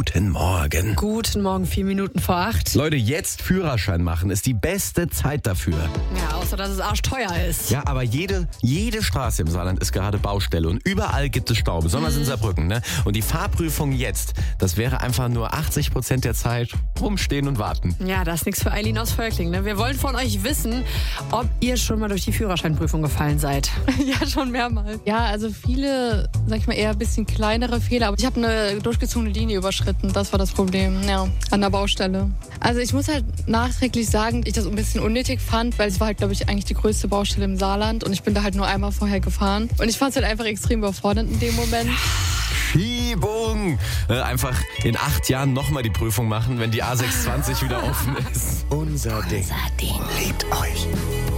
guten Morgen. Guten Morgen, 4 Minuten vor 8. Leute, jetzt Führerschein machen ist die beste Zeit dafür. Ja, außer dass es arschteuer ist. Ja, aber jede Straße im Saarland ist gerade Baustelle und überall gibt es Stau, besonders in Saarbrücken. Ne? Und die Fahrprüfung jetzt, das wäre einfach nur 80% der Zeit rumstehen und warten. Ja, das ist nichts für Eileen aus Völkling. Ne? Wir wollen von euch wissen, ob ihr schon mal durch die Führerscheinprüfung gefallen seid. Ja, schon mehrmals. Ja, also viele, sag ich mal, eher ein bisschen kleinere Fehler. Aber ich habe eine durchgezogene Linie überschritten. Das war das Problem, ja, an der Baustelle. Also ich muss halt nachträglich sagen, ich das ein bisschen unnötig fand, weil es war halt, glaube ich, eigentlich die größte Baustelle im Saarland. Und ich bin da halt nur einmal vorher gefahren. Und ich fand es halt einfach extrem überfordernd in dem Moment. Schiebung! Einfach in 8 Jahren nochmal die Prüfung machen, wenn die A620 wieder offen ist. Unser Ding. Liebt euch.